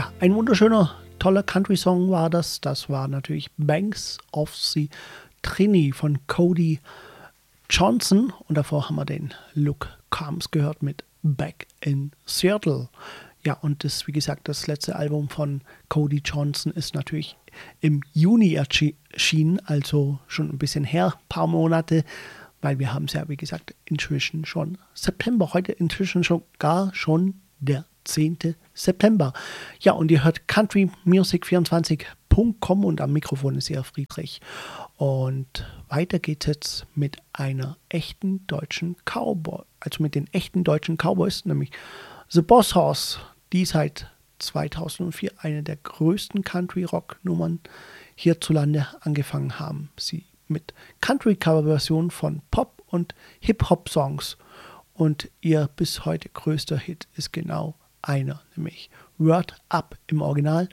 Ja, ein wunderschöner, toller Country-Song war das. Das war natürlich Banks of the Trinity von Cody Johnson. Und davor haben wir den Luke Combs gehört mit Back in Seattle. Ja, und das, wie gesagt, das letzte Album von Cody Johnson ist natürlich im Juni erschienen, also schon ein bisschen her, ein paar Monate, weil wir haben es ja, wie gesagt, inzwischen schon September. Heute inzwischen schon der 10. September. Ja, und ihr hört countrymusic24.com und am Mikrofon ist ihr Friedrich. Und weiter geht es mit einer echten deutschen Cowboy, also mit den echten deutschen Cowboys, nämlich The Boss Hoss, die seit 2004 eine der größten Country-Rock-Nummern hierzulande angefangen haben. Sie mit Country-Cover-Versionen von Pop- und Hip-Hop-Songs. Und ihr bis heute größter Hit ist genau einer, nämlich Word Up im Original.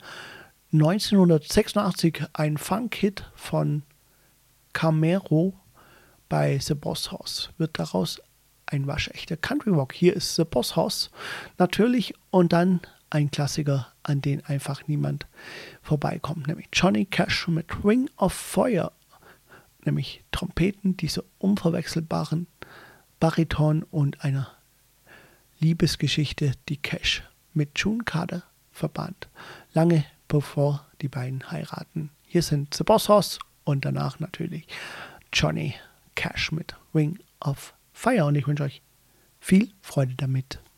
1986 ein Funk-Hit von Camero bei The Boss Hoss. Wird daraus ein waschechter Country-Rock. Hier ist The Boss Hoss natürlich und dann ein Klassiker, an den einfach niemand vorbeikommt, nämlich Johnny Cash mit Ring of Fire, nämlich Trompeten, diese unverwechselbaren Bariton und einer Liebesgeschichte, die Cash mit June Carter verband, lange bevor die beiden heiraten. Hier sind The Boss Hoss und danach natürlich Johnny Cash mit Ring of Fire und ich wünsche euch viel Freude damit.